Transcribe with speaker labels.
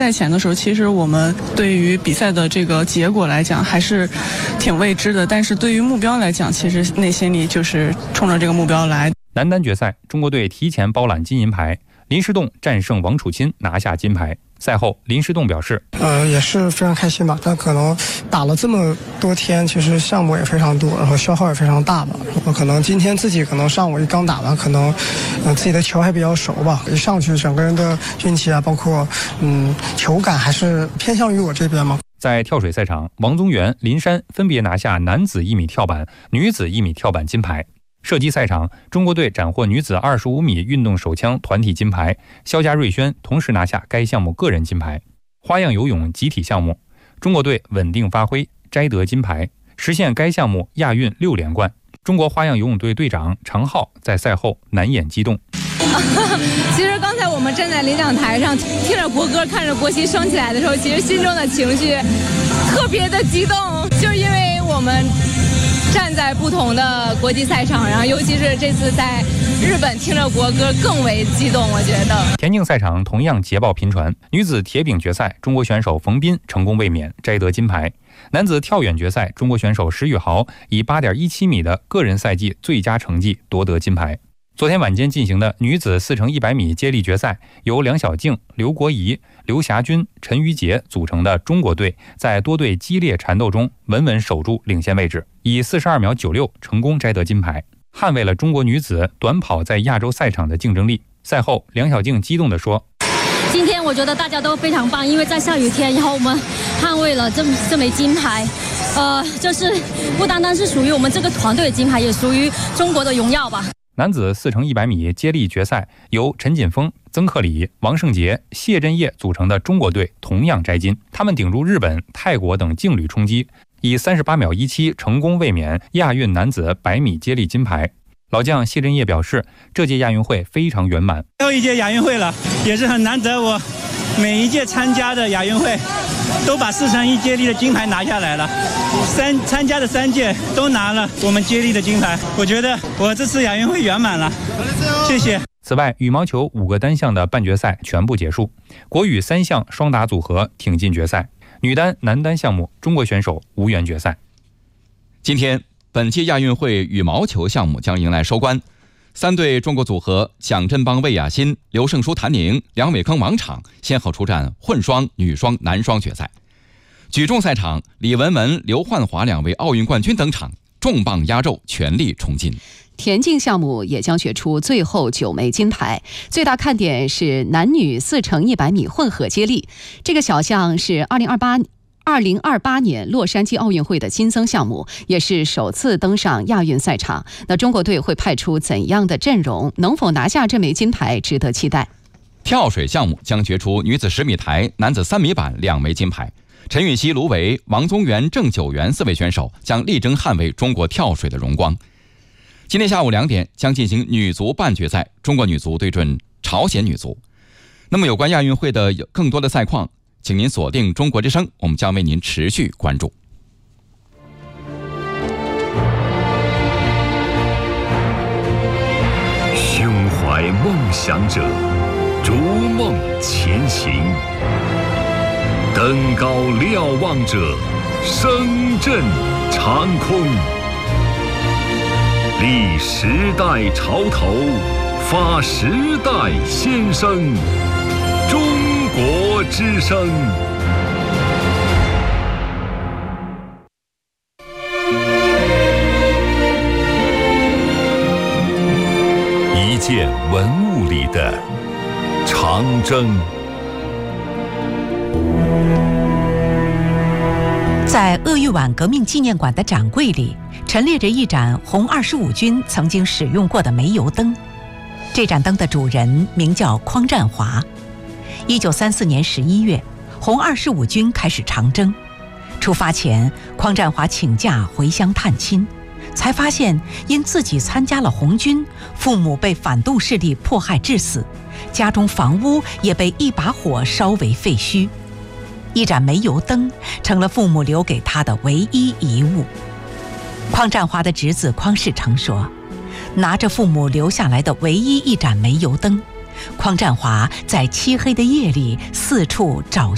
Speaker 1: 赛前的时候，其实我们对于比赛的这个结果来讲还是挺未知的，但是对于目标来讲，其实内心里就是冲着这个目标来。
Speaker 2: 男单决赛，中国队提前包揽金银牌，林诗栋战胜王楚钦拿下金牌。赛后，林诗栋表示，
Speaker 3: 也是非常开心吧。但可能打了这么多天，其实项目也非常多，然后消耗也非常大吧。可能今天自己可能上午一刚打完，可能自己的球还比较熟吧，一上去整个人的运气啊，包括球感还是偏向于我这边嘛。
Speaker 2: 在跳水赛场，王宗源、林珊分别拿下男子1米跳板、女子1米跳板金牌。射击赛场，中国队斩获女子25米运动手枪团体金牌，肖家瑞轩同时拿下该项目个人金牌。花样游泳集体项目，中国队稳定发挥，摘得金牌，实现该项目亚运6连冠。中国花样游泳队队长常浩在赛后难掩激动。
Speaker 4: 其实刚才我们站在领奖台上，听着国歌，看着国旗升起来的时候，其实心中的情绪特别的激动，就是因为我们站在不同的国际赛场，然后尤其是这次在日本听着国歌更为激动，我觉得。
Speaker 2: 田径赛场同样捷报频传，女子铁饼决赛，中国选手冯彬成功卫冕，摘得金牌。男子跳远决赛，中国选手石宇豪以 8.17 米的个人赛季最佳成绩夺得金牌。昨天晚间进行的女子4×100米接力决赛，由梁晓静、刘国怡、刘霞君、陈瑜杰组成的中国队，在多队激烈缠斗中稳稳守住领先位置，以42秒96成功摘得金牌，捍卫了中国女子短跑在亚洲赛场的竞争力。赛后，梁晓静激动地说：“
Speaker 5: 今天我觉得大家都非常棒，因为在下雨天，然后我们捍卫了这枚金牌，就是不单单是属于我们这个团队的金牌，也属于中国的荣耀吧。”
Speaker 2: 男子4×100米接力决赛，由陈锦锋、曾克里、王胜杰、谢震业组成的中国队同样摘金，他们顶住日本、泰国等劲旅冲击，以38秒17成功卫冕亚运男子100米接力金牌。老将谢震业表示，这届亚运会非常圆满。
Speaker 6: 最后一届亚运会了，也是很难得，我每一届参加的亚运会都把4×1接力的金牌拿下来了，参加的3届都拿了我们接力的金牌，我觉得我这次亚运会圆满了，谢谢。
Speaker 2: 此外，羽毛球5个单项的半决赛全部结束，国羽3项双打组合挺进决赛，女单、男单项目中国选手无缘决赛。
Speaker 7: 今天，本届亚运会羽毛球项目将迎来收官，3对中国组合蒋振邦、魏雅欣、刘胜书、谭宁、梁伟铿、王昶先后出战混双、女双、男双决赛。举重赛场，李雯雯、刘焕华2位奥运冠军登场，重磅压轴，全力冲金。
Speaker 8: 田径项目也将选出最后9枚金牌，最大看点是男女4×100米混合接力，这个小项是2028年洛杉矶奥运会的新增项目，也是首次登上亚运赛场。那中国队会派出怎样的阵容？能否拿下这枚金牌，值得期待。
Speaker 7: 跳水项目将决出女子10米台、男子3米板2枚金牌。陈芋汐、卢维、王宗源、郑九元4位选手将力争捍卫中国跳水的荣光。今天下午2点将进行女足半决赛，中国女足对阵朝鲜女足。那么有关亚运会的更多的赛况，请您锁定中国之声，我们将为您持续关注。
Speaker 9: 胸怀梦想者，逐梦前行；登高瞭望者，声震长空。立时代潮头，发时代先声。中国之声。一件文物里的长征。
Speaker 10: 在鄂豫皖革命纪念馆的展柜里，陈列着一盏红25军曾经使用过的煤油灯。这盏灯的主人名叫匡占华。1934年11月，红25军开始长征。出发前，匡占华请假回乡探亲，才发现因自己参加了红军，父母被反动势力迫害致死，家中房屋也被一把火烧为废墟。一盏煤油灯成了父母留给他的唯一遗物。匡占华的侄子匡世成说，拿着父母留下来的唯一一盏煤油灯，匡占华在漆黑的夜里四处找